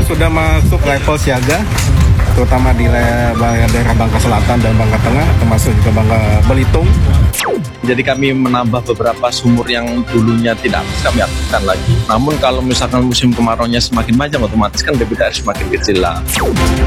sudah masuk level siaga, terutama di daerah Bangka Selatan dan Bangka Tengah, termasuk juga Bangka Belitung. Jadi kami menambah beberapa sumur yang dulunya tidak kami aktifkan lagi. Namun kalau misalkan musim kemarau nya semakin panjang, otomatis kan debit air semakin kecil lah.